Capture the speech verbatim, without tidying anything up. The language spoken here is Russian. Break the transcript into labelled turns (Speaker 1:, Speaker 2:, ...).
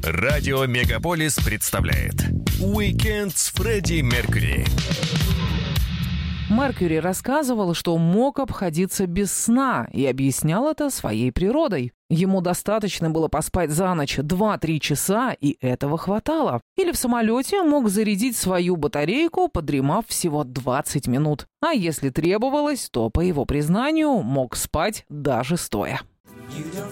Speaker 1: Радио Мегаполис представляет «Уикенд с Фредди Меркьюри».
Speaker 2: Меркьюри рассказывал, что мог обходиться без сна, и объяснял это своей природой. Ему достаточно было поспать за ночь два-три часа, и этого хватало. Или в самолете мог зарядить свою батарейку, подремав всего двадцать минут. А если требовалось, то, по его признанию, мог спать даже стоя.
Speaker 3: You don't